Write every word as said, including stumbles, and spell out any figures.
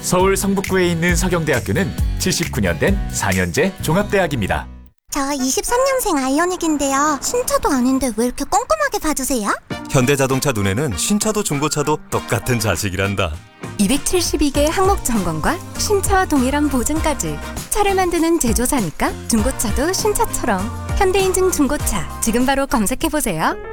서울 성북구에 있는 서경대학교는 칠십구 년 된 사 년제 종합대학입니다. 저 이십삼 년생 아이오닉인데요. 신차도 아닌데 왜 이렇게 꼼꼼하게 봐주세요? 현대자동차 눈에는 신차도 중고차도 똑같은 자식이란다. 이백칠십이 개 항목 점검과 신차와 동일한 보증까지. 차를 만드는 제조사니까 중고차도 신차처럼. 현대인증 중고차 지금 바로 검색해보세요.